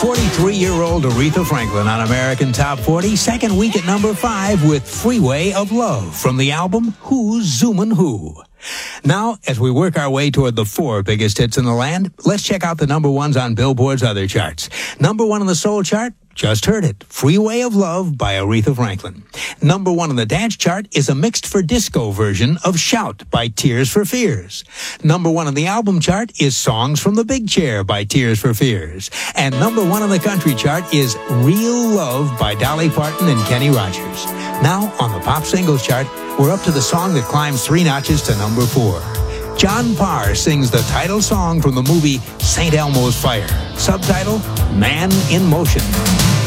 43-year-old Aretha Franklin on American Top 40, second week at number 5 with Freeway of Love from the album Who's Zoomin' Who. Now, as we work our way toward the 4 biggest hits in the land, let's check out the number ones on Billboard's other charts. Number 1 on the soul chart, just heard it, Freeway of Love by Aretha Franklin. Number 1 on the dance chart is a mixed for disco version of Shout by Tears for Fears. Number 1 on the album chart is Songs from the Big Chair by Tears for Fears. And number 1 on the country chart is Real Love by Dolly Parton and Kenny Rogers. Now, on the pop singles chart, we're up to the song that climbs 3 notches to number 4. John Parr sings the title song from the movie St. Elmo's Fire. Subtitle, Man in Motion.